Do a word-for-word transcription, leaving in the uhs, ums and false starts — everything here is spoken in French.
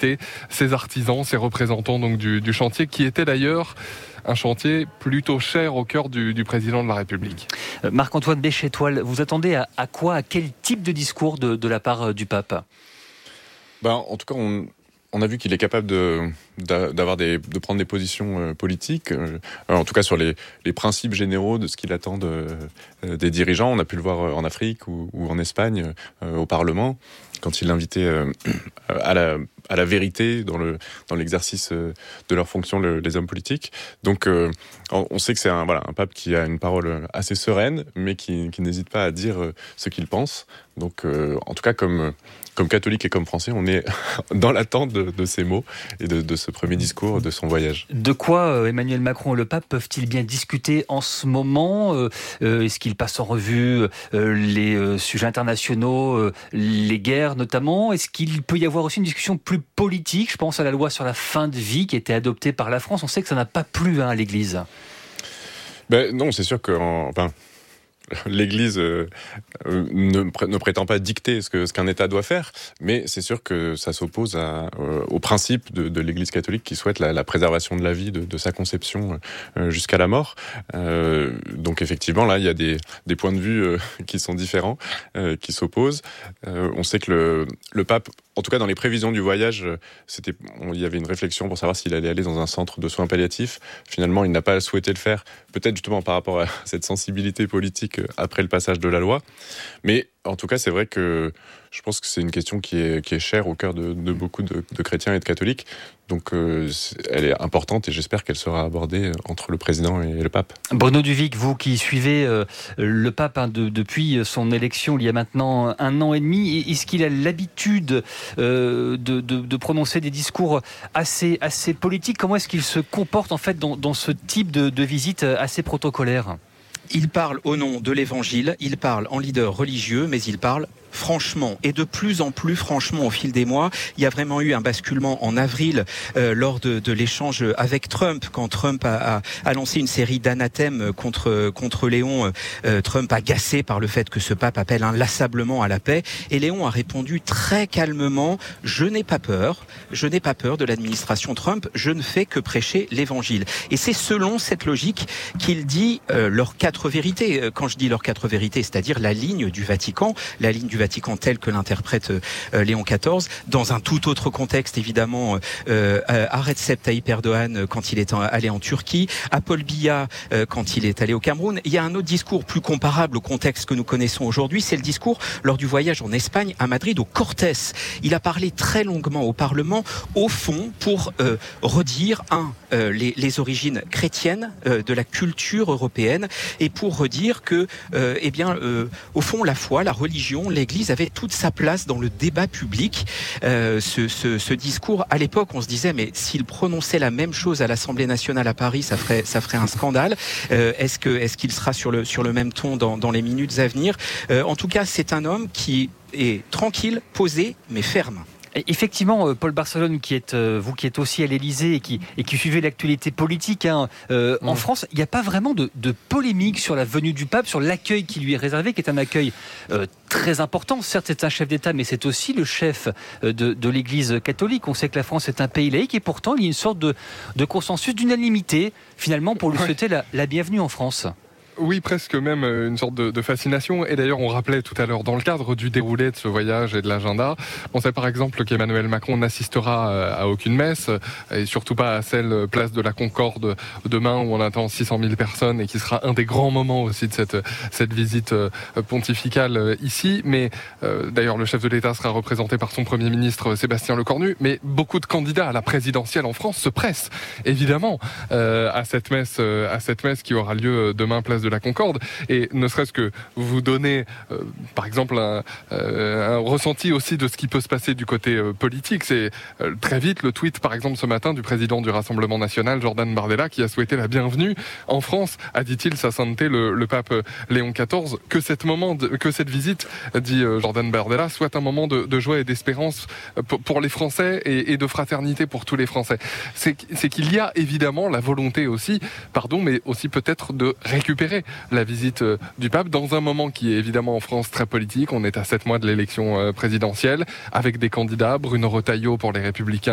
invité ses artisans, ses représentants donc du, du chantier, qui était d'ailleurs un chantier plutôt cher au cœur du, du président de la République. Euh, Marc-Antoine Béchétoile, vous attendez à, à quoi, à quel type de discours de, de la part du pape ? Ben, en tout cas, on... On a vu qu'il est capable de, d'avoir des, de prendre des positions euh, politiques, euh, en tout cas sur les, les principes généraux de ce qu'il attend de, euh, des dirigeants. On a pu le voir en Afrique ou, ou en Espagne, euh, au Parlement, quand il l'invitait euh, à, la, à la vérité dans, le, dans l'exercice euh, de leurs fonctions, le, les hommes politiques. Donc euh, on sait que c'est un, voilà, un pape qui a une parole assez sereine, mais qui, qui n'hésite pas à dire euh, ce qu'il pense. Donc euh, en tout cas, comme... Comme catholique et comme français, on est dans l'attente de, de ces mots et de, de ce premier discours, de son voyage. De quoi euh, Emmanuel Macron et le pape peuvent-ils bien discuter en ce moment ? euh, euh, Est-ce qu'ils passent en revue euh, les euh, sujets internationaux, euh, les guerres notamment ? Est-ce qu'il peut y avoir aussi une discussion plus politique ? Je pense à la loi sur la fin de vie qui a été adoptée par la France. On sait que ça n'a pas plu hein, à l'Église. Ben non, c'est sûr que... En, enfin, l'Église euh, ne, ne prétend pas dicter ce, que, ce qu'un État doit faire, mais c'est sûr que ça s'oppose à, euh, au principe de, de l'Église catholique qui souhaite la, la préservation de la vie, de, de sa conception euh, jusqu'à la mort. Euh, donc effectivement, là, il y a des, des points de vue euh, qui sont différents, euh, qui s'opposent. Euh, on sait que le, le pape, en tout cas dans les prévisions du voyage, c'était, on, il y avait une réflexion pour savoir s'il allait aller dans un centre de soins palliatifs. Finalement, il n'a pas souhaité le faire, peut-être justement par rapport à cette sensibilité politique après le passage de la loi. Mais en tout cas, c'est vrai que je pense que c'est une question qui est, qui est chère au cœur de, de beaucoup de, de chrétiens et de catholiques. Donc euh, elle est importante et j'espère qu'elle sera abordée entre le président et le pape. Bruno Duvic, vous qui suivez euh, le pape hein, de, depuis son élection il y a maintenant un an et demi, est-ce qu'il a l'habitude euh, de, de, de prononcer des discours assez, assez politiques ? Comment est-ce qu'il se comporte en fait dans, dans ce type de, de visite assez protocolaire ? Il parle au nom de l'Évangile, il parle en leader religieux, mais il parle franchement, et de plus en plus franchement au fil des mois. Il y a vraiment eu un basculement en avril euh, lors de, de l'échange avec Trump, quand Trump a, a, a lancé une série d'anathèmes contre, contre Léon. Euh, Trump agacé par le fait que ce pape appelle inlassablement à la paix, et Léon a répondu très calmement « Je n'ai pas peur, je n'ai pas peur de l'administration Trump, je ne fais que prêcher l'Évangile ». Et c'est selon cette logique qu'il dit euh, leurs quatre vérités. Quand je dis leurs quatre vérités, c'est-à-dire la ligne du Vatican, la ligne du Vatican tel que l'interprète euh, Léon quatorze, dans un tout autre contexte évidemment, euh, à Recep Tayyip Erdogan quand il est en, allé en Turquie, à Paul Biya euh, quand il est allé au Cameroun. Il y a un autre discours plus comparable au contexte que nous connaissons aujourd'hui, c'est le discours lors du voyage en Espagne, à Madrid, au Cortés. Il a parlé très longuement au Parlement, au fond, pour euh, redire, un, euh, les, les origines chrétiennes euh, de la culture européenne, et pour redire que, euh, eh bien, euh, au fond, la foi, la religion, l'Église avait toute sa place dans le débat public. Euh, ce, ce, ce discours, à l'époque, on se disait, mais s'il prononçait la même chose à l'Assemblée nationale à Paris, ça ferait, ça ferait un scandale. Euh, est-ce que, est-ce qu'il sera sur le, sur le même ton dans, dans les minutes à venir ? euh, En tout cas, c'est un homme qui est tranquille, posé, mais ferme. Effectivement, Paul Barcelone, qui est, euh, vous qui êtes aussi à l'Élysée et qui, et qui suivez l'actualité politique, hein, euh, mmh. en France, il n'y a pas vraiment de, de polémique sur la venue du pape, sur l'accueil qui lui est réservé, qui est un accueil euh, très important. Certes, c'est un chef d'État, mais c'est aussi le chef de, de l'Église catholique. On sait que la France est un pays laïque et pourtant, il y a une sorte de, de consensus, d'unanimité, finalement, pour lui ouais. souhaiter la, la bienvenue en France. Oui, presque même une sorte de, de fascination. Et d'ailleurs, on rappelait tout à l'heure, dans le cadre du déroulé de ce voyage et de l'agenda, on sait par exemple qu'Emmanuel Macron n'assistera à aucune messe, et surtout pas à celle place de la Concorde demain, où on attend six cent mille personnes, et qui sera un des grands moments aussi de cette, cette visite pontificale ici. Mais euh, d'ailleurs, le chef de l'État sera représenté par son Premier ministre Sébastien Lecornu. Mais beaucoup de candidats à la présidentielle en France se pressent, évidemment, euh, à cette messe, à cette messe qui aura lieu demain, place de la Concorde, et ne serait-ce que vous donner euh, par exemple un, euh, un ressenti aussi de ce qui peut se passer du côté euh, politique. C'est euh, très vite le tweet par exemple ce matin du président du Rassemblement National, Jordan Bardella, qui a souhaité la bienvenue en France, a dit-il, sa sainteté le, le pape Léon quatorze, que, cette moment de, que cette visite, dit euh, Jordan Bardella, soit un moment de, de joie et d'espérance pour, pour les Français et, et de fraternité pour tous les Français. C'est, c'est qu'il y a évidemment la volonté aussi, pardon, mais aussi peut-être de récupérer la visite du pape dans un moment qui est évidemment en France très politique. On est à sept mois de l'élection présidentielle avec des candidats, Bruno Retailleau pour les Républicains